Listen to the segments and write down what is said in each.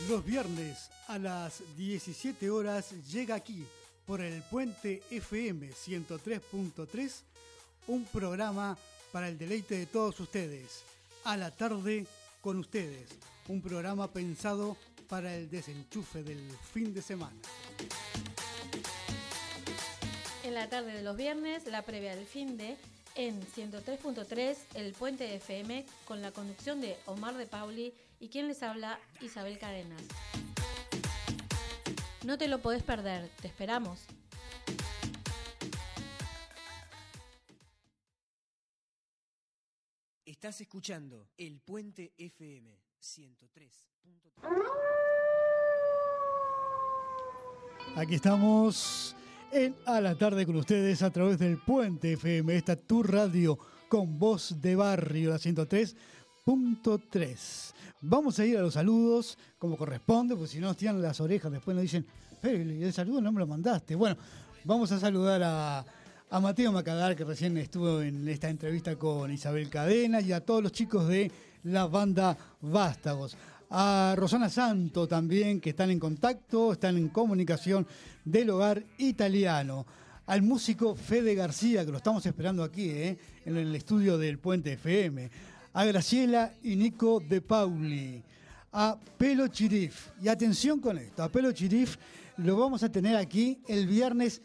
Los viernes a las 17 horas llega aquí, por el Puente FM 103.3, un programa para el deleite de todos ustedes. A la tarde con ustedes, un programa pensado para el desenchufe del fin de semana. En la tarde de los viernes, la previa del finde en 103.3, el Puente FM, con la conducción de Omar de Pauli y quien les habla, Isabel Cadenas. No te lo podés perder, te esperamos. Estás escuchando el Puente FM 103.3. Aquí estamos en A la Tarde con ustedes a través del Puente FM, esta tu radio con voz de barrio, la 103.3. Vamos a ir a los saludos como corresponde, porque si no nos tiran las orejas, después nos dicen, el saludo no me lo mandaste. Bueno, vamos a saludar a Mateo Macadar, que recién estuvo en esta entrevista con Isabel Cadena, y a todos los chicos de la banda Vástagos. A Rosana Santo también, que están en contacto, están en comunicación del hogar italiano. Al músico Fede García, que lo estamos esperando aquí, en el estudio del Puente FM. A Graciela y Nico de Pauli. A Pelo Chirif. Y atención con esto, a Pelo Chirif lo vamos a tener aquí el viernes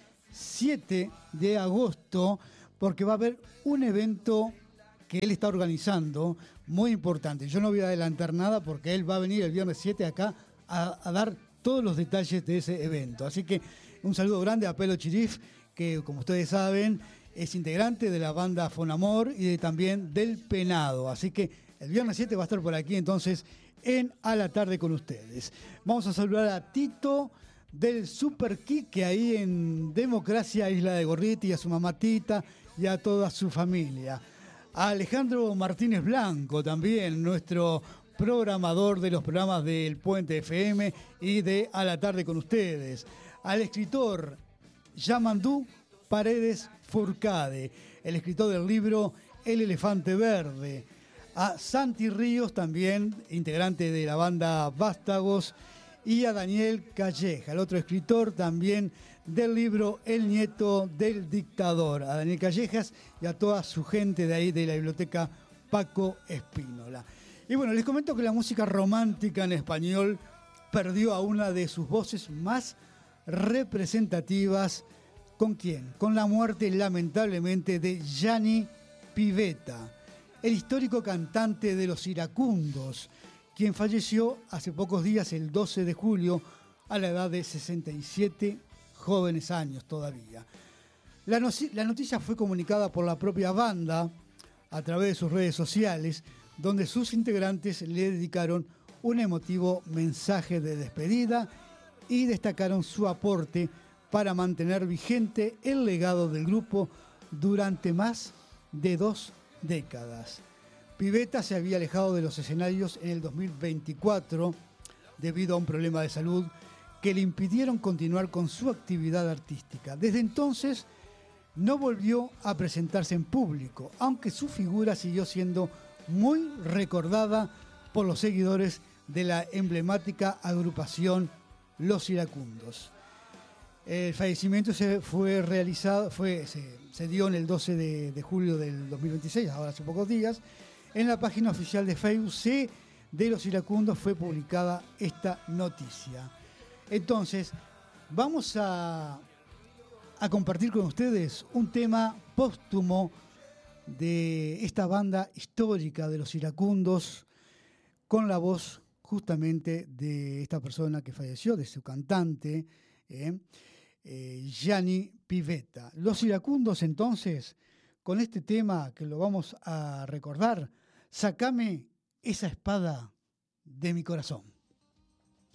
7 de agosto, porque va a haber un evento que él está organizando, muy importante. Yo no voy a adelantar nada porque él va a venir el viernes 7 acá a dar todos los detalles de ese evento. Así que un saludo grande a Pelo Chirif, que como ustedes saben es integrante de la banda Fonamor y también del Penado. Así que el viernes 7 va a estar por aquí entonces en A la Tarde con ustedes. Vamos a saludar a Tito del Super Quique ahí en Democracia, Isla de Gorriti, y a su mamatita y a toda su familia. A Alejandro Martínez Blanco también, nuestro programador de los programas del Puente FM y de A la Tarde con ustedes. Al escritor Yamandú Paredes Furcade, el escritor del libro El Elefante Verde. A Santi Ríos también, integrante de la banda Vástagos. Y a Daniel Calleja, el otro escritor también del libro El Nieto del Dictador. A Daniel Callejas y a toda su gente de ahí de la biblioteca Paco Espínola. Y bueno, les comento que la música romántica en español perdió a una de sus voces más representativas. ¿Con quién? Con la muerte, lamentablemente, de Gianni Pivetta, el histórico cantante de Los Iracundos, quien falleció hace pocos días, el 12 de julio, a la edad de 67 jóvenes años todavía. La noticia fue comunicada por la propia banda a través de sus redes sociales, donde sus integrantes le dedicaron un emotivo mensaje de despedida y destacaron su aporte para mantener vigente el legado del grupo durante más de 2 décadas. Pivetta se había alejado de los escenarios en el 2024 debido a un problema de salud que le impidieron continuar con su actividad artística. Desde entonces no volvió a presentarse en público, aunque su figura siguió siendo muy recordada por los seguidores de la emblemática agrupación Los Iracundos. El fallecimiento se dio en el 12 de julio del 2026, ahora hace pocos días. En la página oficial de Facebook de Los Iracundos fue publicada esta noticia. Entonces, vamos a compartir con ustedes un tema póstumo de esta banda histórica de Los Iracundos, con la voz justamente de esta persona que falleció, de su cantante, Gianni Pivetta. Los Iracundos, entonces, con este tema que lo vamos a recordar, Sácame esa espada de mi corazón.